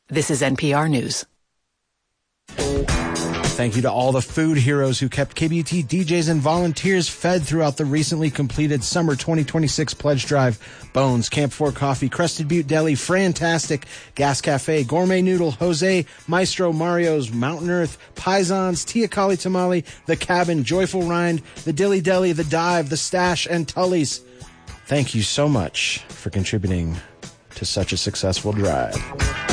This is NPR News. Thank you to all the food heroes who kept KBUT DJs and volunteers fed throughout the recently completed Summer 2026 Pledge Drive. Bones, Camp 4 Coffee, Crusted Butte Deli, Frantastic, Gas Cafe, Gourmet Noodle, Jose, Maestro, Mario's, Mountain Earth, Paisans, Tia Kali Tamale, The Cabin, Joyful Rind, The Dilly Deli, The Dive, The Stash, and Tully's. Thank you so much for contributing to such a successful drive.